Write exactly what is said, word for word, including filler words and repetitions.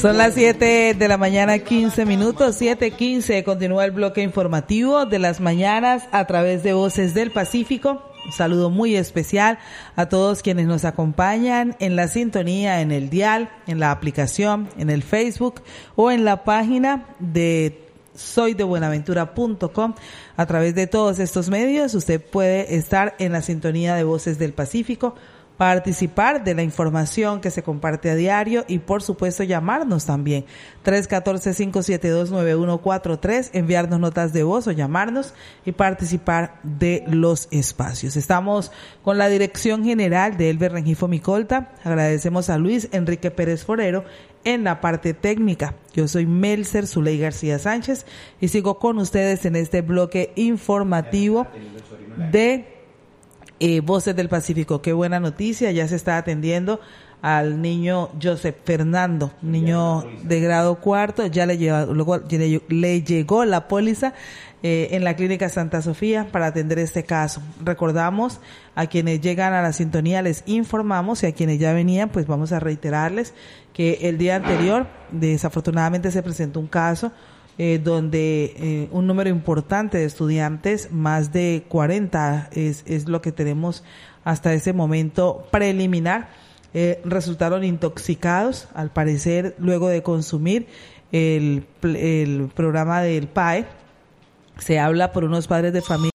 Son las siete de la mañana, quince minutos, siete quince. Continúa el bloque informativo de las mañanas a través de Voces del Pacífico. Un saludo muy especial a todos quienes nos acompañan en la sintonía, en el dial, en la aplicación, en el Facebook o en la página de soy de buenaventura punto com. A través de todos estos medios usted puede estar en la sintonía de Voces del Pacífico, participar de la información que se comparte a diario y por supuesto llamarnos también tres uno cuatro, cinco siete dos, nueve uno cuatro tres, enviarnos notas de voz o llamarnos y participar de los espacios. Estamos con la dirección general de Elber Rengifo Micolta. Agradecemos a Luis Enrique Pérez Forero en la parte técnica. Yo soy Melcer Zuley García Sánchez y sigo con ustedes en este bloque informativo de Eh, Voces del Pacífico. Qué buena noticia, ya se está atendiendo al niño Joseph Fernando, niño de grado cuarto, ya le, lleva, luego, le, le llegó la póliza eh, en la Clínica Santa Sofía para atender este caso. Recordamos a quienes llegan a la sintonía, les informamos, y a quienes ya venían, pues vamos a reiterarles que el día anterior desafortunadamente se presentó un caso Eh, donde eh, un número importante de estudiantes, más de cuarenta es, es lo que tenemos hasta ese momento preliminar, eh, resultaron intoxicados, al parecer luego de consumir el, el programa del P A E. Se habla por unos padres de familia